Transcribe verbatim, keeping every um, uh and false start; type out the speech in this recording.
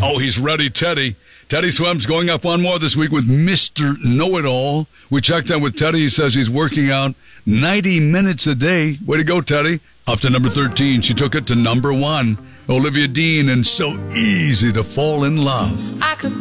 Oh, he's ready, Teddy. Teddy Swims going up one more this week with Mister Know-It-All. We checked in with Teddy. He says he's working out ninety minutes a day. Way to go, Teddy. Up to number thirteen. She took it to number one. Olivia Dean and So Easy to Fall in Love. I could